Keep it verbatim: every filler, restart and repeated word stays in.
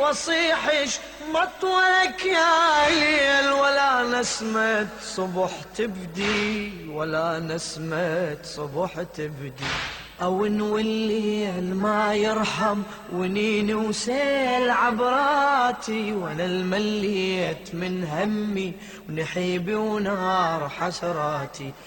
وصيحش مطولك يا ليل، ولا نسمة صبح تبدي، ولا نسمة صبح تبدي. أو نولي ما يرحم ونين وسيل عبراتي، وانا المليت من همي ونحيبي ونار حسراتي.